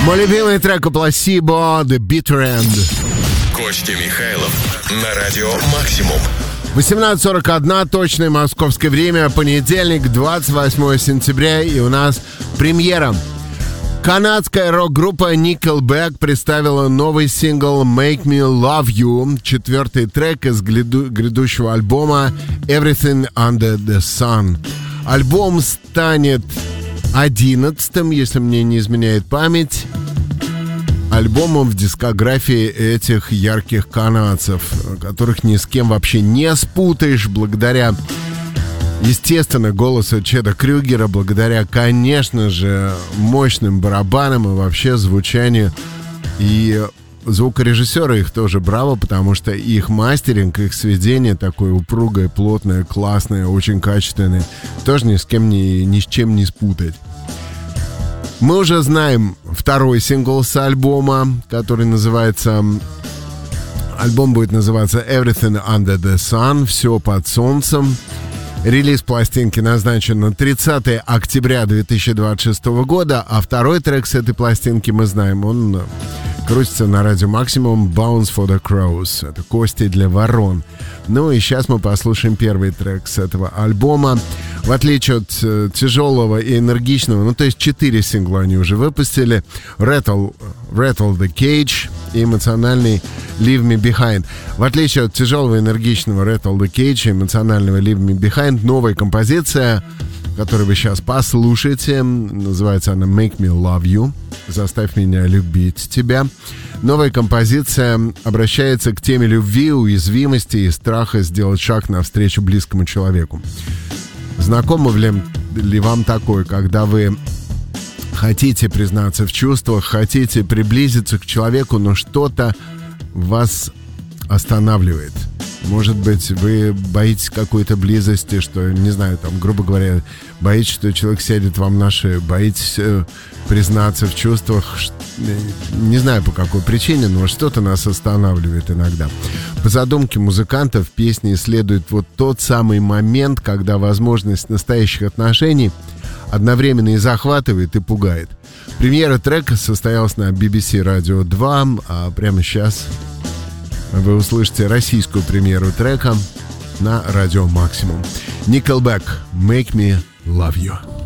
Мой любимый трек у Placebo, The Bitter End. Костя Михайлов на радио «Максимум». 18:41, точное московское время, понедельник, 28 сентября, и у нас премьера. Канадская рок-группа Nickelback представила новый сингл «Make Me Love You», четвертый трек из грядущего альбома «Everything Under the Sun». Альбом станет 11-м, если мне не изменяет память, альбомом в дискографии этих ярких канадцев, которых ни с кем вообще не спутаешь, благодаря, естественно, голосу Чеда Крюгера, благодаря, конечно же, мощным барабанам и вообще звучанию. И звукорежиссеры их тоже браво, потому что их мастеринг, их сведение такое упругое, плотное, классное, очень качественное, тоже ни с чем не спутать. Мы уже знаем второй сингл с альбома, который называется... Альбом будет называться «Everything Under the Sun», «Все под солнцем». Релиз пластинки назначен на 30 октября 2026 года, а второй трек с этой пластинки мы знаем. Он крутится на радио «Максимум», «Bounce for the Crows». Это «Кости для ворон». Ну и сейчас мы послушаем первый трек с этого альбома. В отличие от тяжелого и энергичного, ну то есть 4 сингла они уже выпустили, Rattle the Cage и эмоциональный Leave Me Behind. В отличие от тяжелого и энергичного Rattle the Cage и эмоционального Leave Me Behind, новая композиция, которую вы сейчас послушаете, называется она Make Me Love You, заставь меня любить тебя. Новая композиция обращается к теме любви, уязвимости и страха сделать шаг навстречу близкому человеку. Знакомо ли вам такое, когда вы хотите признаться в чувствах, хотите приблизиться к человеку, но что-то вас останавливает? Может быть, вы боитесь какой-то близости, что, не знаю, там, грубо говоря, боитесь, что человек сядет вам на шею, боитесь признаться в чувствах, не знаю по какой причине, но что-то нас останавливает иногда. По задумке музыкантов в песне исследует вот тот самый момент, когда возможность настоящих отношений одновременно и захватывает, и пугает. Премьера трека состоялась на BBC Radio 2, а прямо сейчас вы услышите российскую премьеру трека на радио «Максимум». Nickelback, «Make Me Love You».